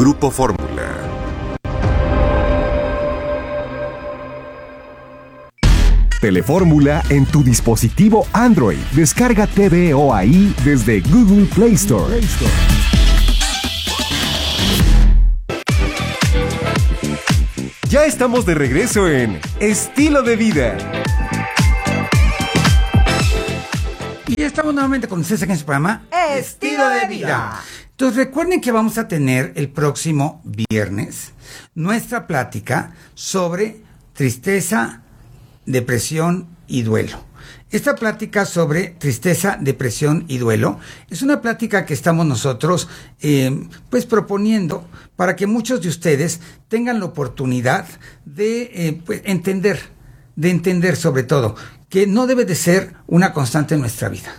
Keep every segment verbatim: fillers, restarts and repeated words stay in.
Grupo Fórmula. Telefórmula en tu dispositivo Android. Descarga T V O A I desde Google Play Store. Ya estamos de regreso en Estilo de Vida. Y estamos nuevamente con ustedes aquí en su programa Estilo de Vida. Entonces recuerden que vamos a tener el próximo viernes nuestra plática sobre tristeza, depresión y duelo. Esta plática sobre tristeza, depresión y duelo es una plática que estamos nosotros eh, pues proponiendo para que muchos de ustedes tengan la oportunidad de eh, pues, entender, de entender sobre todo que no debe de ser una constante en nuestra vida.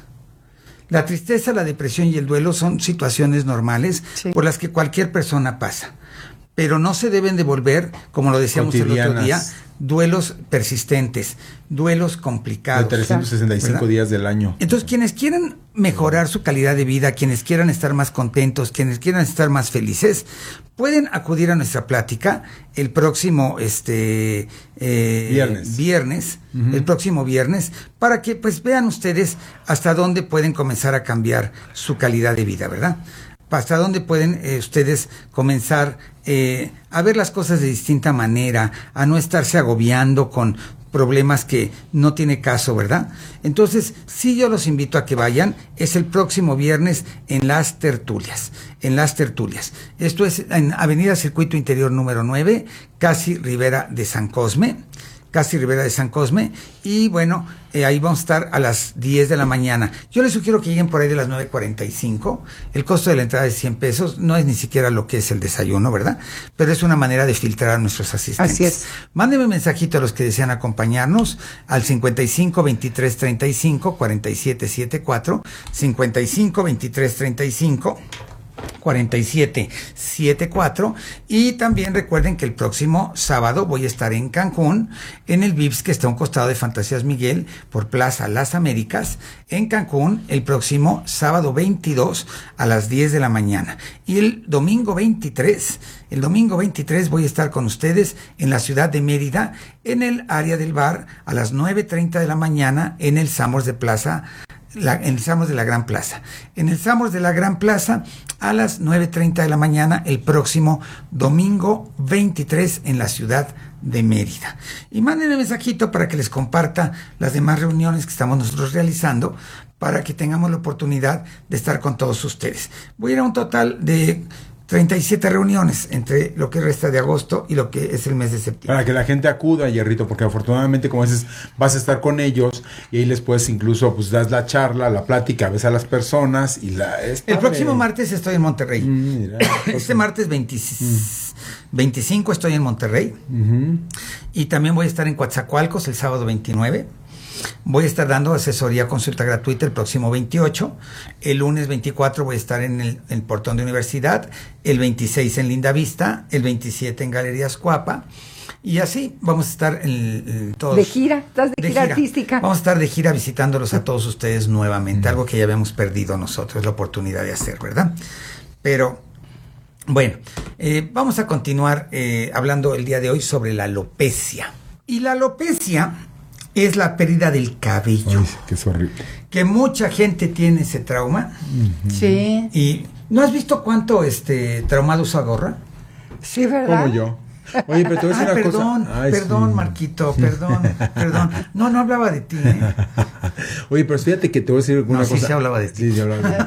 La tristeza, la depresión y el duelo son situaciones normales sí. por las que cualquier persona pasa, pero no se deben de volver, como lo decíamos el otro día, duelos persistentes, duelos complicados. De trescientos sesenta y cinco ¿verdad? Días del año. Entonces, quienes quieran mejorar su calidad de vida, quienes quieran estar más contentos, quienes quieran estar más felices, pueden acudir a nuestra plática el próximo este eh, viernes, viernes uh-huh. el próximo viernes, para que pues vean ustedes hasta dónde pueden comenzar a cambiar su calidad de vida, ¿verdad? Hasta dónde pueden eh, ustedes comenzar eh, a ver las cosas de distinta manera, a no estarse agobiando con problemas que no tiene caso, ¿verdad? Entonces, sí, yo los invito a que vayan. Es el próximo viernes en Las Tertulias. En Las Tertulias. Esto es en Avenida Circuito Interior número nueve, casi Ribera de San Cosme. Casi Ribera de San Cosme, y bueno, eh, ahí vamos a estar a las diez de la mañana. Yo les sugiero que lleguen por ahí de las nueve cuarenta y cinco, el costo de la entrada es cien pesos, no es ni siquiera lo que es el desayuno, ¿verdad? Pero es una manera de filtrar a nuestros asistentes. Así es. Mándenme un mensajito a los que desean acompañarnos al cincuenta y cinco, veintitrés, treinta y cinco, cuarenta y siete setenta y cuatro, cincuenta y cinco, veintitrés, treinta y cinco, cuarenta y siete setenta y cuatro, y también recuerden que el próximo sábado voy a estar en Cancún, en el Vips, que está a un costado de Fantasías Miguel, por Plaza Las Américas, en Cancún, el próximo sábado veintidós a las diez de la mañana. Y el domingo veintitrés, el domingo veintitrés voy a estar con ustedes en la ciudad de Mérida, en el área del bar, a las nueve treinta de la mañana, en el Samos de Plaza, La, en el Samos de la Gran Plaza. En el Samos de la Gran Plaza a las nueve treinta de la mañana el próximo domingo veintitrés en la ciudad de Mérida. Y mándenme un mensajito para que les comparta las demás reuniones que estamos nosotros realizando para que tengamos la oportunidad de estar con todos ustedes. Voy a ir a un total de treinta y siete reuniones entre lo que resta de agosto y lo que es el mes de septiembre. Para que la gente acuda, Hierrito, porque afortunadamente, como dices, vas a estar con ellos y ahí les puedes incluso, pues, das la charla, la plática, ves a las personas y la... Es el próximo martes estoy en Monterrey. Mm, mira, este martes veinte, mm. veinticinco estoy en Monterrey. Uh-huh. Y también voy a estar en Coatzacoalcos el sábado veintinueve. Voy a estar dando asesoría, consulta gratuita el próximo veintiocho. El lunes veinticuatro voy a estar en el, el Portón de Universidad. El veintiséis en Linda Vista. El veintisiete en Galerías Cuapa. Y así vamos a estar en, en todos. De gira, estás de, de gira, gira artística. Vamos a estar de gira visitándolos a todos ustedes nuevamente. Algo que ya habíamos perdido nosotros, la oportunidad de hacer, ¿verdad? Pero... bueno, eh, vamos a continuar eh, hablando el día de hoy sobre la alopecia. Y la alopecia es la pérdida del cabello. Ay, que es horrible. Que mucha gente tiene ese trauma. Uh-huh. Sí. Y ¿no has visto cuánto este traumado usa gorra? Sí, ¿verdad? Como yo. Oye, pero te voy a decir Ay, una perdón, cosa. Ay, perdón, sí. Marquito, perdón, perdón. No, no hablaba de ti, ¿eh? Oye, pero fíjate que te voy a decir una no, cosa. Sí, se hablaba de ti. Sí, se hablaba de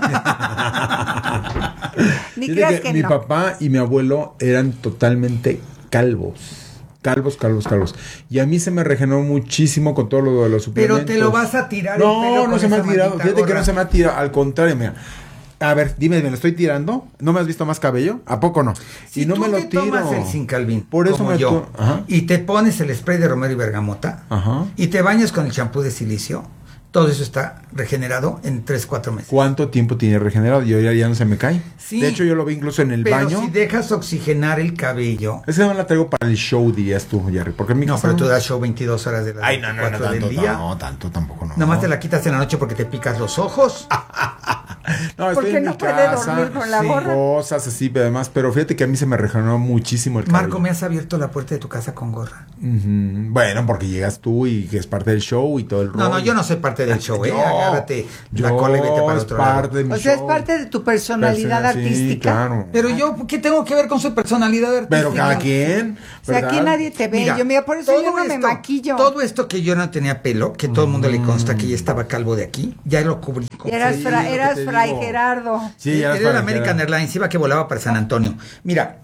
ti. Ni creas que, que mi no. papá y mi abuelo eran totalmente calvos. Calvos, calvos, calvos. Y a mí se me regeneró muchísimo con todo lo de los suplementos. Pero te lo vas a tirar. No, el pelo no con se me ha esa tirado. maldita Fíjate gorra. que no se me ha tirado. Al contrario, mira. A ver, dime, ¿me lo estoy tirando? ¿No me has visto más cabello? ¿A poco no? Si y no tú me lo te tiro. tomas el Cincalvin, por eso como me yo, to- Ajá. y te pones el spray de romero y bergamota, Ajá. y te bañas con el champú de silicio, todo eso está regenerado en tres, cuatro meses. ¿Cuánto tiempo tiene regenerado? Yo ya, ya no se me cae. Sí, de hecho, yo lo vi incluso en el pero baño. si dejas oxigenar el cabello. Esa no la traigo para el show, dirías tú, Jerry. Porque en mi No, casa pero tú das show veintidós horas de la Ay, no, no, no, veinticuatro tanto, del día. no, tanto tampoco, no. Nomás te la quitas en la noche porque te picas los ojos. No, estoy Porque en no mi puede casa, dormir con la sí. gorra. cosas así, pero además, pero fíjate que a mí se me regeneró muchísimo el cabello. Marco, me has abierto la puerta de tu casa con gorra. Ujú. Bueno, porque llegas tú y que es parte del show y todo el rollo. No, no, yo no soy parte del show, ¿eh? Yo- Agárrate la yo cola y vete para es otro parte lado. de mi O sea, es show. parte de tu personalidad Persona- sí, artística. claro. Pero yo, ¿qué tengo que ver con su personalidad artística? Pero cada quien. O sea, aquí ¿verdad? nadie te ve. Mira, yo, mira, por eso todo yo no me esto- maquillo. Todo esto que yo no tenía pelo, que todo el mundo le consta que ya estaba calvo de aquí, ya lo cubrí. con- Eras, Sí, fra- lo que eras te Fray digo. Gerardo. Sí, ya Era las el para- American Airlines, iba que volaba para San Antonio. Mira.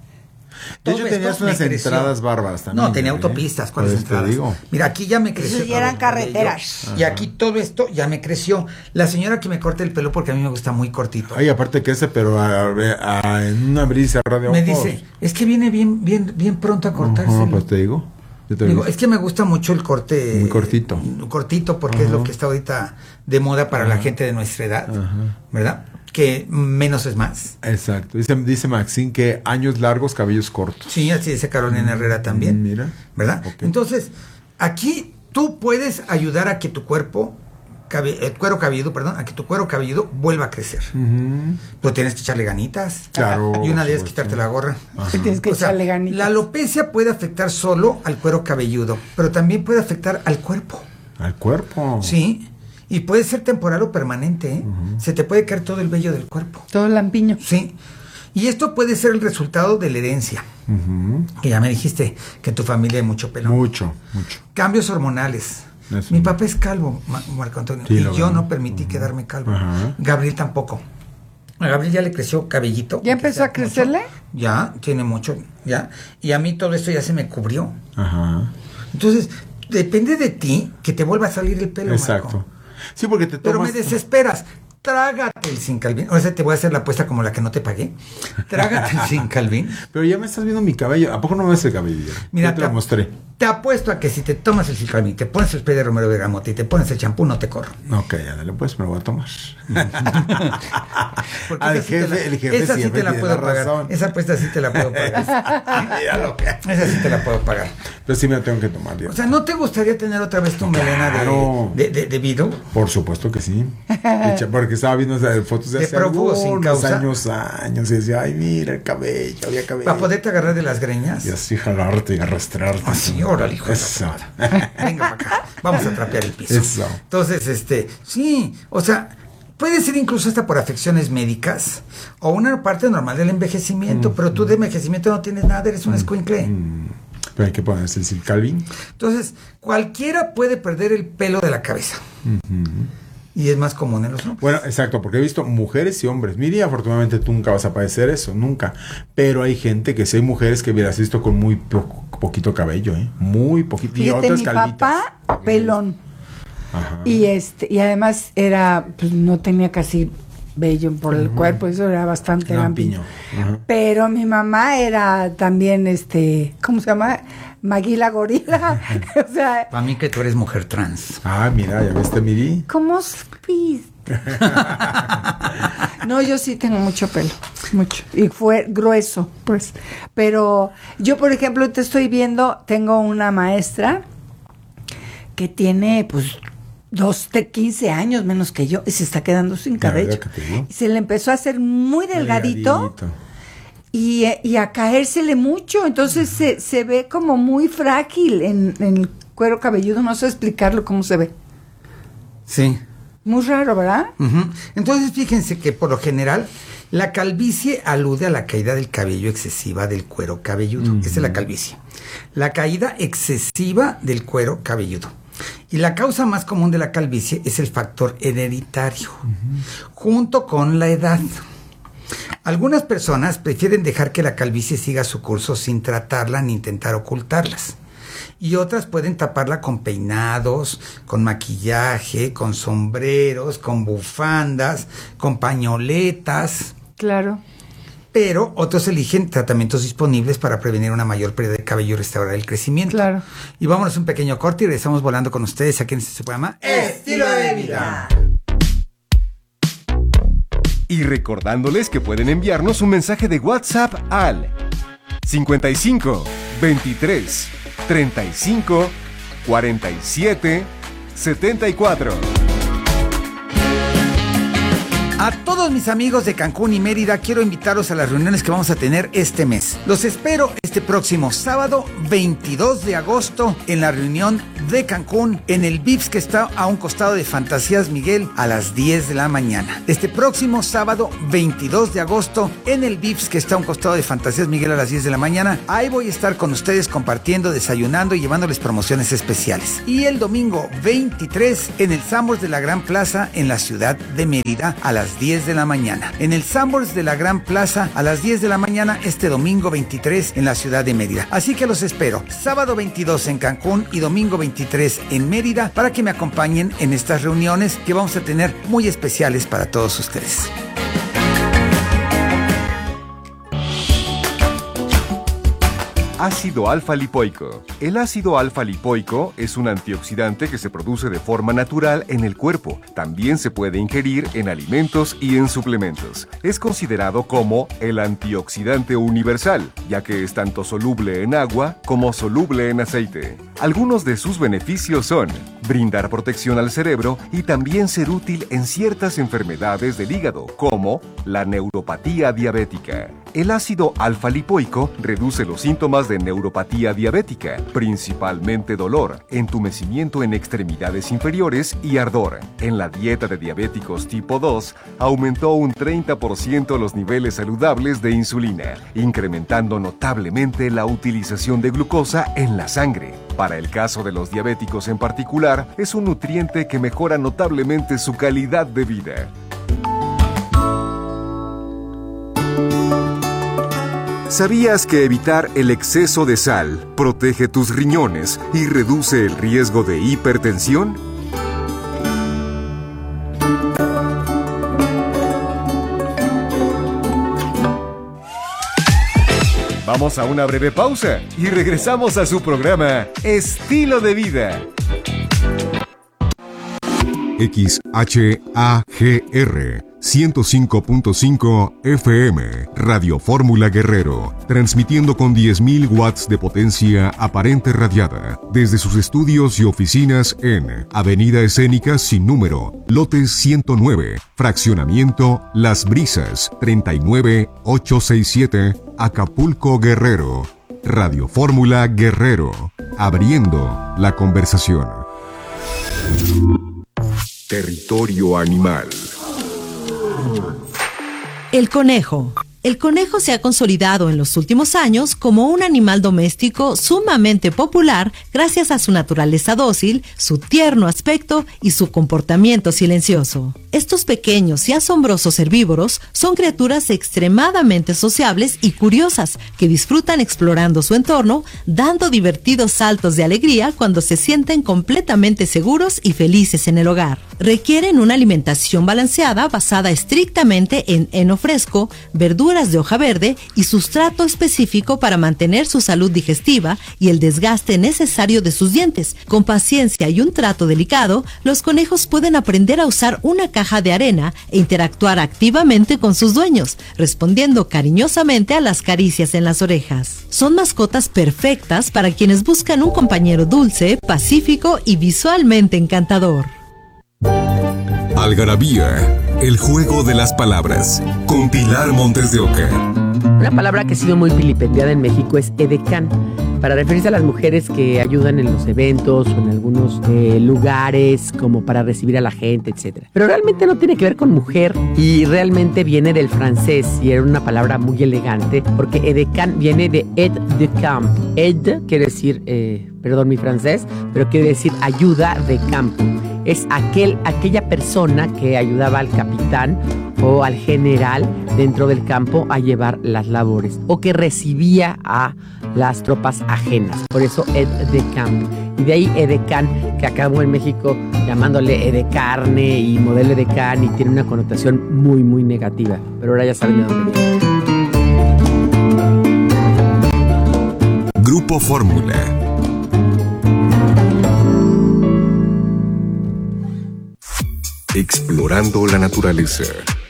De todo hecho, esto tenías me unas creció. entradas bárbaras también. No, tenía ¿eh? autopistas, ¿cuáles Pues te entradas? digo. Mira, aquí ya me creció. Esos ya todo eran el cabello. carreteras. Y aquí todo esto ya me creció. La señora que me corta el pelo, porque a mí me gusta muy cortito, Ay, aparte que ese, pero a- a- en una brisa radio. me dice, es que viene bien, bien, bien pronto a cortárselo. Pues te digo. Yo te Digo, digo. es que me gusta mucho el corte. Muy cortito. Cortito, porque es lo que está ahorita de moda para la gente de nuestra edad, ¿verdad? Que menos es más. Exacto. Dice, dice Maxine que años largos, cabellos cortos. Sí, así dice Carolina Herrera también. Mira. ¿Verdad? Ok. Entonces, aquí tú puedes ayudar a que tu cuerpo, cabe- el cuero cabelludo, perdón, a que tu cuero cabelludo vuelva a crecer. Ujú. Pero tienes que echarle ganitas. Claro, Y una por de ellas supuesto. quitarte la gorra. Tienes que O sea, echarle ganitas. la alopecia puede afectar solo al cuero cabelludo, pero también puede afectar al cuerpo. Al cuerpo. Sí. Y puede ser temporal o permanente, ¿eh? Se te puede caer todo el vello del cuerpo. Todo lampiño. Sí. Y esto puede ser el resultado de la herencia. Ujú. Que ya me dijiste que tu familia hay mucho pelo. Mucho, mucho. Cambios hormonales. Eso. Mi papá es calvo, Ma- Marco Antonio. Sí, y lo yo veo. no permití quedarme calvo. Ajá. Gabriel tampoco. A Gabriel ya le creció cabellito. ¿Ya aunque empezó sea a crecerle? mucho. Ya, tiene mucho. Ya. Y a mí todo esto ya se me cubrió. Ajá. Entonces, depende de ti que te vuelva a salir el pelo, Exacto. Marco. Sí, porque te Pero tomas... me desesperas. Trágate el Sincalvin. O sea, te voy a hacer la apuesta como la que no te pagué. Trágate el Sincalvin. Pero ya me estás viendo mi cabello. ¿A poco no ves el cabello? Mira, Yo te lo te- mostré. Te apuesto a que si te tomas el Sincalvin, te pones el spray de Romero Bergamote y te pones el champú, no te corro. Ok, ándale, pues me lo voy a tomar. Porque Al esa sí te la- jefe- el jefe esa sí siempre te la tiene puedo la pagar. razón. Esa apuesta sí te la puedo pagar. Mira lo que... Esa sí te la puedo pagar. Pero sí me lo tengo que tomar, Dios. O sea, ¿no te gustaría tener otra vez tu melena Claro. de, de, de, de Beatle? Por supuesto que sí. Echa- Porque estaba viendo esas fotos de De hace prófugo sin algunos causa. años, años. Y decía, ay, mira el cabello, había cabello. Para poderte agarrar de las greñas. Y así jalarte y arrastrarte. Así, órale, hijo de la Eso. fregada. Venga para acá. Vamos a trapear el piso. Eso. Entonces, este, sí, o sea, puede ser incluso hasta por afecciones médicas o una parte normal del envejecimiento, pero tú de envejecimiento no tienes nada, eres un escuincle. Mm. Pero hay que ponerse el Silcalvin. Entonces, cualquiera puede perder el pelo de la cabeza. Y es más común en los hombres. Bueno, exacto, porque he visto mujeres y hombres. Miri, afortunadamente tú nunca vas a padecer eso, nunca. Pero hay gente que sí, hay mujeres que hubieras visto con muy po- poquito cabello, ¿eh? Muy poquito. Y Fíjate, otras mi calvitas. papá, pelón. Ajá. Y este, y además era, pues no tenía casi vello por el cuerpo, eso era bastante lampiño. Lampiño. Ajá. Pero mi mamá era también, este, ¿cómo se llama? Maguila gorila. O sea, Para mí que tú eres mujer trans. Ah, mira, ¿ya viste, Miri? ¿cómo supiste? No, yo sí tengo mucho pelo, mucho. Y fue grueso, pues. Pero yo, por ejemplo, te estoy viendo, tengo una maestra que tiene, pues, dos, de quince años menos que yo, y se está quedando sin Ya, cabello. ya que te digo. Y se le empezó a hacer muy delgadito, y, eh, y a caérsele mucho. Entonces se, se ve como muy frágil en, en el cuero cabelludo. No sé explicarlo cómo se ve. Sí. Muy raro, ¿verdad? Ujú. Entonces, fíjense que por lo general la calvicie alude a la caída del cabello excesiva del cuero cabelludo. Esa es la calvicie. La caída excesiva del cuero cabelludo. Y la causa más común de la calvicie es el factor hereditario, junto con la edad. Algunas personas prefieren dejar que la calvicie siga su curso sin tratarla ni intentar ocultarlas. Y otras pueden taparla con peinados, con maquillaje, con sombreros, con bufandas, con pañoletas. Claro. pero otros eligen tratamientos disponibles para prevenir una mayor pérdida de cabello y restaurar el crecimiento. Claro. Y vámonos un pequeño corte y regresamos volando con ustedes aquí en este programa Estilo de Vida. Y recordándoles que pueden enviarnos un mensaje de WhatsApp al cincuenta y cinco, veintitrés, treinta y cinco, cuarenta y siete, setenta y cuatro. A todos mis amigos de Cancún y Mérida, quiero invitarlos a las reuniones que vamos a tener este mes. Los espero este próximo sábado veintidós de agosto en la reunión de Cancún en el V I P S que está a un costado de Fantasías Miguel a las diez de la mañana. Este próximo sábado veintidós de agosto en el V I P S que está a un costado de Fantasías Miguel a las diez de la mañana. Ahí voy a estar con ustedes compartiendo, desayunando y llevándoles promociones especiales. Y el domingo veintitrés en el Sanborns de la Gran Plaza en la ciudad de Mérida a las diez de la mañana. En el Sanborns de la Gran Plaza a las diez de la mañana este domingo veintitrés en la ciudad de Mérida. Así que los espero sábado veintidós en Cancún y domingo veintitrés en Mérida para que me acompañen en estas reuniones que vamos a tener muy especiales para todos ustedes. Ácido alfa-lipoico. El ácido alfa-lipoico es un antioxidante que se produce de forma natural en el cuerpo. También se puede ingerir en alimentos y en suplementos. Es considerado como el antioxidante universal, ya que es tanto soluble en agua como soluble en aceite. Algunos de sus beneficios son brindar protección al cerebro y también ser útil en ciertas enfermedades del hígado, como la neuropatía diabética. El ácido alfa-lipoico reduce los síntomas de neuropatía diabética, principalmente dolor, entumecimiento en extremidades inferiores y ardor. En la dieta de diabéticos tipo dos, aumentó un treinta por ciento los niveles saludables de insulina, incrementando notablemente la utilización de glucosa en la sangre. Para el caso de los diabéticos en particular, es un nutriente que mejora notablemente su calidad de vida. ¿Sabías que evitar el exceso de sal protege tus riñones y reduce el riesgo de hipertensión? Vamos a una breve pausa y regresamos a su programa Estilo de Vida. X H A G R ciento cinco punto cinco F M, Radio Fórmula Guerrero, transmitiendo con diez mil watts de potencia aparente radiada, desde sus estudios y oficinas en Avenida Escénica sin número, lote ciento nueve, fraccionamiento Las Brisas, treinta y nueve mil ochocientos sesenta y siete, Acapulco, Guerrero. Radio Fórmula Guerrero, abriendo la conversación. Territorio animal. El conejo. El conejo se ha consolidado en los últimos años como un animal doméstico sumamente popular gracias a su naturaleza dócil, su tierno aspecto y su comportamiento silencioso. Estos pequeños y asombrosos herbívoros son criaturas extremadamente sociables y curiosas que disfrutan explorando su entorno, dando divertidos saltos de alegría cuando se sienten completamente seguros y felices en el hogar. Requieren una alimentación balanceada basada estrictamente en heno fresco, verduras de hoja verde y sustrato específico para mantener su salud digestiva y el desgaste necesario de sus dientes. Con paciencia y un trato delicado, los conejos pueden aprender a usar una caja de arena e interactuar activamente con sus dueños, respondiendo cariñosamente a las caricias en las orejas. Son mascotas perfectas para quienes buscan un compañero dulce, pacífico y visualmente encantador. Algarabía, el juego de las palabras, con Pilar Montes de Oca. Una palabra que ha sido muy vilipendiada en México es edecán, para referirse a las mujeres que ayudan en los eventos o en algunos eh, lugares como para recibir a la gente, etcétera. Pero realmente no tiene que ver con mujer y realmente viene del francés y era una palabra muy elegante porque edecán viene de aide de camp. Aide quiere decir, eh, perdón mi francés, pero quiere decir ayuda de campo. Es aquel, aquella persona que ayudaba al capitán o al general dentro del campo a llevar las labores o que recibía a las tropas ajenas. Por eso aide de camp. Y de ahí edecán, que acabó en México llamándole edecarne y modelo edecán y tiene una connotación muy, muy negativa. Pero ahora ya saben de dónde viene. Grupo Fórmula. Explorando la naturaleza.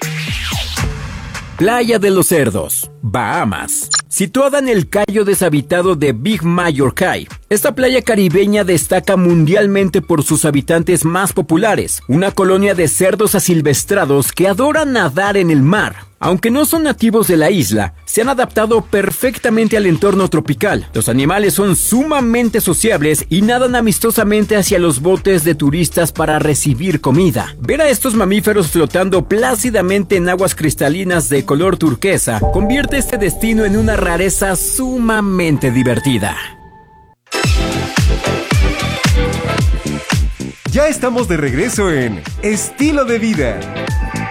Playa de los Cerdos, Bahamas. Situada en el cayo deshabitado de Big Major Cay, esta playa caribeña destaca mundialmente por sus habitantes más populares, una colonia de cerdos asilvestrados que adoran nadar en el mar. Aunque no son nativos de la isla, se han adaptado perfectamente al entorno tropical. Los animales son sumamente sociables y nadan amistosamente hacia los botes de turistas para recibir comida. Ver a estos mamíferos flotando plácidamente en aguas cristalinas de color turquesa convierte este destino en una rareza sumamente divertida. Ya estamos de regreso en Estilo de Vida.